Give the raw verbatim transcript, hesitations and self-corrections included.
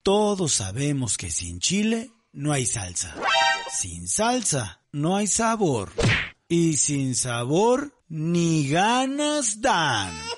Todos sabemos que sin chile no hay salsa. Sin salsa no hay sabor. Y sin sabor ni ganas dan.